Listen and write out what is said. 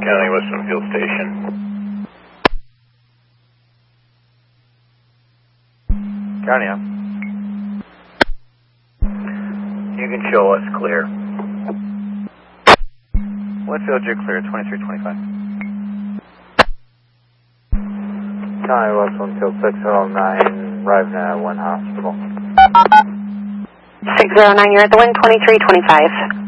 County, Western Field Station. County, yeah. You can show us clear. Winfield, you're clear, 2325. County, West Winfield, 609, arriving at 1 hospital. 609, you're at the wind, 2325.